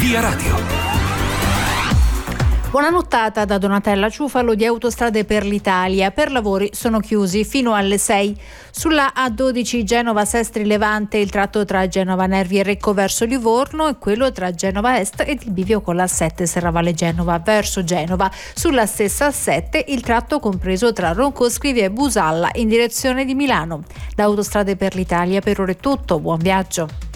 Via Radio. Buona nottata da Donatella Ciufalo di Autostrade per l'Italia. Per lavori sono chiusi fino alle 6. Sulla A12 Genova-Sestri Levante il tratto tra Genova Nervi e Recco verso Livorno e quello tra Genova Est ed il bivio con la A7 Serravalle Genova verso Genova. Sulla stessa A7 il tratto compreso tra Ronco Scrivia e Busalla in direzione di Milano. Da Autostrade per l'Italia per ora è tutto. Buon viaggio.